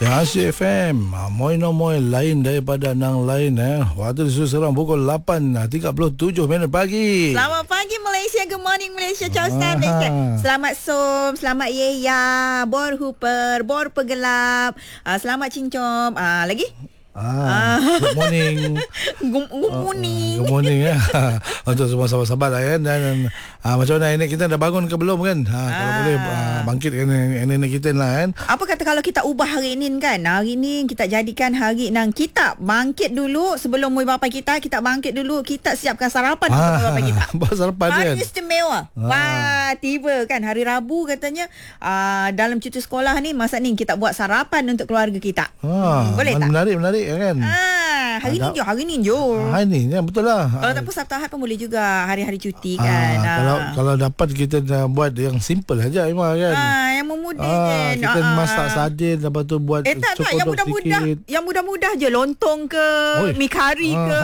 Yang Asyik FM, Moi no Moi, lain daripada nang lain. Waktu di sekarang pukul 8.37 pagi. Selamat pagi Malaysia, good morning Malaysia, ciao Star Malaysia. Selamat Som, selamat Yeya, Bor Hooper, Bor Pegelap, selamat Cincom. Lagi? Good morning. Good morning. Good morning ya. Untuk semua sahabat-sahabat lah kan. Dan macam mana nenek kita dah bangun ke belum kan? Kalau boleh bangkitkan nenek kita lah kan. Apa kata kalau kita ubah hari ni kan? Hari ni kita jadikan hari nang kita bangkit dulu sebelum muai bapa kita bangkit dulu, kita siapkan sarapan untuk muai bapa kita. Buat sarapan kan. Hari istimewa. Wah, tiba kan hari Rabu katanya dalam cuti sekolah ni masa ni kita buat sarapan untuk keluarga kita. Boleh tak? Menarik kan. Hari ni jom. Hari ni ya, betul lah. Kalau tak pun Sabtu Ahad pun boleh juga, hari-hari cuti kan. Kalau dapat kita buat yang simple aja memang kan. Yang memudah kan. Kita masak sardin, lepas tu buat cokodok sikit. Yang mudah-mudah je, lontong ke, mi kari ke.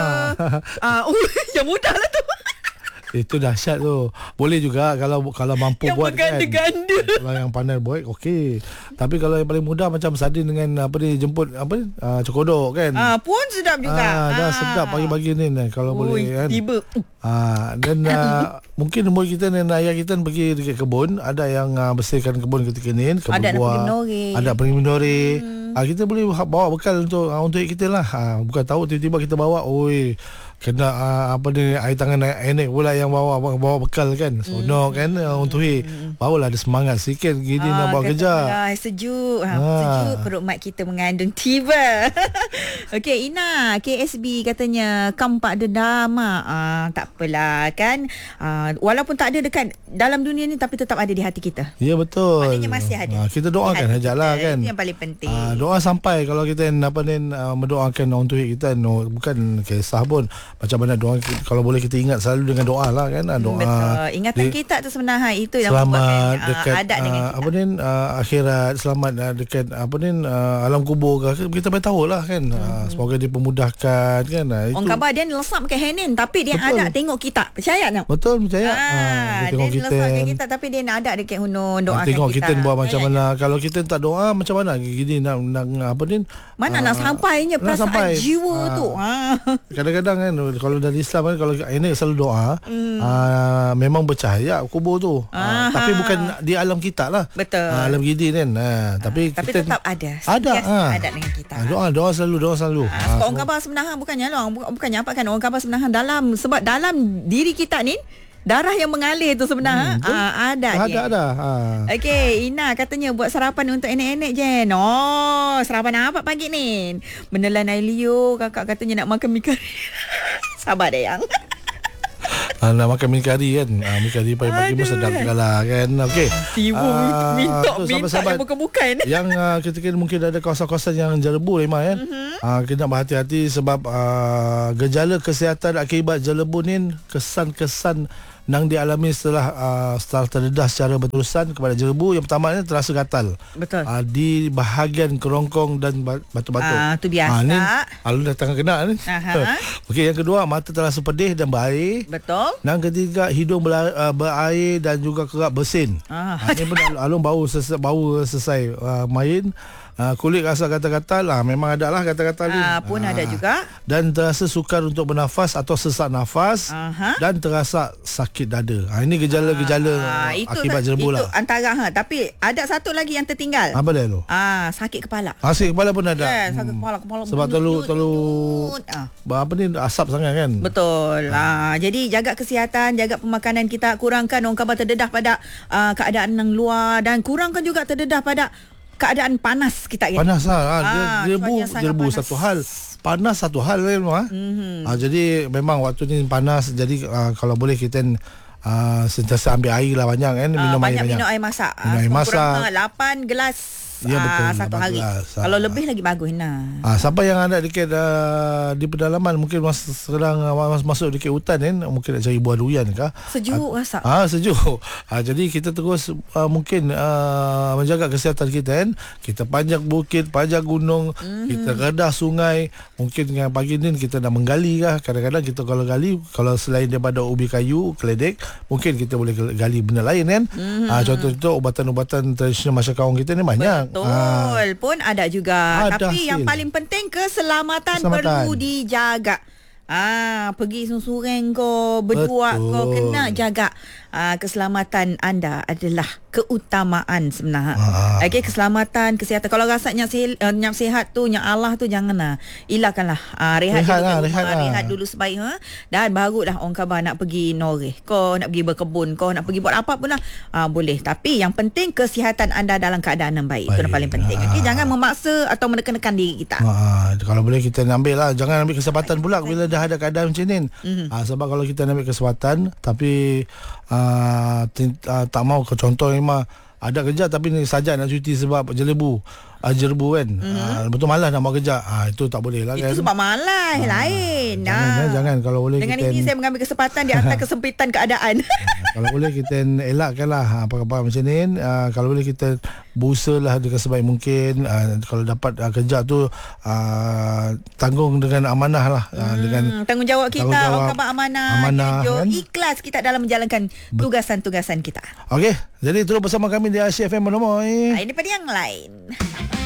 Yang mudah lah tu. Itu dahsyat tu. Boleh juga kalau mampu yang buat kan. Yang berganda-ganda. Kalau yang pandai buat okey. Tapi kalau yang paling mudah macam sardin dengan jemput cokodok kan. Pun sedap juga. Dah sedap pagi-pagi ni kalau boleh kan. Tiba. Dan mungkin umur kita dan ayah kita pergi dekat kebun, ada yang bersihkan kebun ketika ni, kebun buah. Ada pergi menori. Kita boleh bawa bekal untuk kita lah. Bukan tahu tiba-tiba kita bawa kena air tangan enek pula yang bawa bekal kan. Sonok kan untuk bawalah ada semangat sikit gini nak bawa kerja. Sejuk. Sejuk perut mak kita mengandung tiba. Okey, Ina KSB katanya kampak dedam. Tak apalah kan. Walaupun tak ada dekat dalam dunia ni tapi tetap ada di hati kita. Ya betul. Maknanya masih ada. Kita doakan sajalah kan. Itu yang paling penting. Doa sampai kalau kita mendoakan untuk kita, bukan kisah pun. Macam mana doa, kalau boleh kita ingat selalu dengan doa lah kan. Doa. Betul. Ingatan kita tu sebenarnya itu yang selamat dekat adat dengan kita. Akhirat, selamat dekat alam kubur ke. Kita beritahu lah kan. Semoga dipermudahkan kan. Orang khabar dia lesap ke Henin tapi dia ada tengok kita. Percaya tak? Betul, percaya. Dia lesap ke kita tapi dia nak ada dekat Hunun doakan tengok kita. Tengok kita buat macam mana. Kalau kita tak doa macam mana gini nak mana nak sampainya perasaan jiwa tu. Kadang-kadang kan kalau dari Islam kan, kalau ini selalu doa, memang bercahaya kubur tu. Tapi bukan di alam kita lah. Betul. Alam gidi kan. Tapi kita tetap ada. Ada dengan kita. Doa selalu. Orang khabar sebenarnya bukannya apa kan, orang khabar sebenarnya sebab dalam diri kita ni darah yang mengalir tu sebenarnya ada. Okey, Ina katanya buat sarapan untuk enek-enek je. Sarapan apa pagi ni? Menelan air liur, kakak katanya nak makan mi kari. Sabar dah yang. Nak makan mi kari kan. Mi kari pagi-pagi pun sedap juga lah kan. Okey. Minta yang bukan-bukan. Yang ketika mungkin ada kawasan-kawasan yang jelebu Lima kan. Kena berhati-hati sebab gejala kesihatan akibat jelebu ni kesan-kesan yang dialami setelah terdedah secara berterusan kepada jelebu. Yang pertama ni terasa gatal. Betul. Di bahagian kerongkong dan batu-batu. Itu biasa. Ni alun dah tengah kena ni. Okey, yang kedua mata terasa pedih dan berair. Betul. Yang ketiga hidung berair dan juga kerap bersin. Ni pun alun bau selesai main. Kulit rasa gatal-gatal memang ada lah gatal-gatal ni. Pun ada juga. Dan terasa sukar untuk bernafas atau sesak nafas. Dan terasa sakit dada. Ini gejala-gejala akibat jelebu lah. Itu antara tapi ada satu lagi yang tertinggal. Apa dia tu? Sakit kepala. Sakit kepala pun ada. Sakit kepala sebab terlalu asap sangat kan. Betul. Jadi jaga kesihatan, jaga pemakanan kita, kurangkan orang khabar terdedah pada keadaan yang luar dan kurangkan juga terdedah pada keadaan panas kita kan. Panas lah. Jelebu satu hal, panas satu hal memang. Jadi memang waktu ni panas. Jadi kalau boleh kita sentiasa ambil air lah banyak kan. Minum air masak. Minum air masak. 8 gelas. Ya betul. Satu hari. Kalau lebih lagi bagus siapa yang ada dekat di pedalaman mungkin sedang masuk dekat hutan kan, mungkin nak cari buah durian ke. Sejuk rasa. Sejuk. Jadi kita terus mungkin menjaga kesihatan kita kan. Kita panjat bukit, panjat gunung, kita redah sungai. Mungkin dengan pagi ni kita nak menggali kah. Kadang-kadang kita kalau gali, kalau selain daripada ubi kayu, keledek, mungkin kita boleh gali benda lain kan. Contoh-contoh ubatan-ubatan tradisional masyarakat orang kita ni banyak. Betul. Pun ada juga. Tapi yang paling penting keselamatan perlu dijaga. Pergi sunsureng kau, berdua kau, kena jaga keselamatan anda adalah keutamaan sebenarnya. Okey, keselamatan, kesihatan. Kalau rasa nyap sihat tu, nyap Allah tu janganlah elakkanlah. Rehat dulu sebaik dan barulah orang khabar nak pergi noreh. Kau nak pergi berkebun, kau nak pergi buat apa pun lah. Boleh. Tapi yang penting kesihatan anda dalam keadaan yang baik. Itu yang paling penting. Okey, jangan memaksa atau menekan diri kita. Kalau boleh kita ambil lah. Jangan ambil kesempatan pula bila dah ada keadaan macam ni. Sebab kalau kita ambil kesempatan tapi tak mau, contoh memang ada kerja tapi ni saja nak cuti sebab jerbu kan. Betul malas nak buat kerja. Itu tak boleh lah kan. Itu sebab malas lain. Jangan kalau boleh dengan ini saya mengambil kesempatan di atas kesempitan keadaan. Kalau boleh kita elakkanlah apa-apa macam ni. Kalau boleh kita berusahalah dengan sebaik mungkin. Kalau dapat kerja tu tanggung dengan amanah lah. Dengan tanggungjawab kita, orang khabar amanah kan? Ikhlas kita dalam menjalankan tugasan-tugasan kita. Okey, jadi terus bersama kami di Asia FM Menemui. Ini pada yang lain.